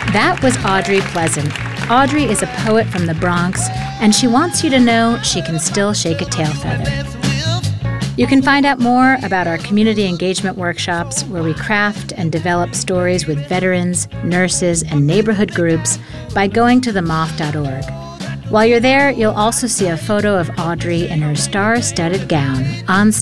That was Audrey Pleasant. Audrey is a poet from the Bronx, and she wants you to know she can still shake a tail feather. You can find out more about our community engagement workshops, where we craft and develop stories with veterans, nurses, and neighborhood groups, by going to themoth.org. While you're there, you'll also see a photo of Audrey in her star-studded gown on